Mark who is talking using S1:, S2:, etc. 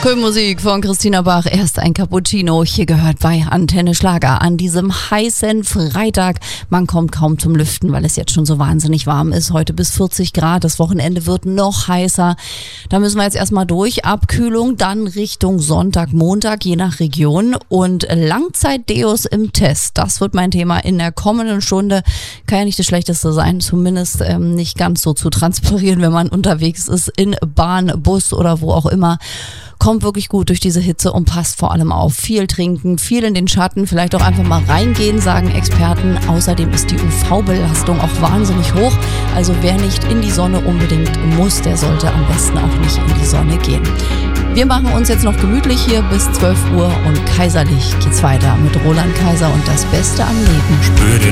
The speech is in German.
S1: Musik von Christina Bach, erst ein Cappuccino, hier gehört bei Antenne Schlager an diesem heißen Freitag. Man kommt kaum zum Lüften, weil es jetzt schon so wahnsinnig warm ist. Heute bis 40 Grad, das Wochenende wird noch heißer. Da müssen wir jetzt erstmal durch. Abkühlung, dann Richtung Sonntag, Montag, je nach Region. Und Langzeit-Deos im Test, das wird mein Thema in der kommenden Stunde. Kann ja nicht das Schlechteste sein, zumindest nicht ganz so zu transpirieren, wenn man unterwegs ist, in Bahn, Bus oder wo auch immer. Kommt wirklich gut durch diese Hitze und passt vor allem auf. Viel trinken, viel in den Schatten, vielleicht auch einfach mal reingehen, sagen Experten. Außerdem ist die UV-Belastung auch wahnsinnig hoch. Also wer nicht in die Sonne unbedingt muss, der sollte am besten auch nicht in die Sonne gehen. Wir machen uns jetzt noch gemütlich hier bis 12 Uhr und kaiserlich geht's weiter mit Roland Kaiser und das Beste am Leben.
S2: Spür den